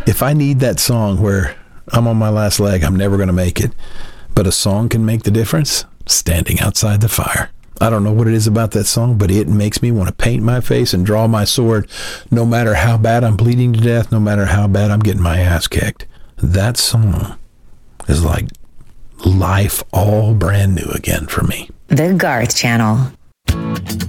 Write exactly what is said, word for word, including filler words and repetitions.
If I need that song where I'm on my last leg, I'm never going to make it, but a song can make the difference, Standing Outside the Fire. I don't know what it is about that song, but it makes me want to paint my face and draw my sword, no matter how bad I'm bleeding to death, no matter how bad I'm getting my ass kicked. That song is like life all brand new again for me. The Garth Channel.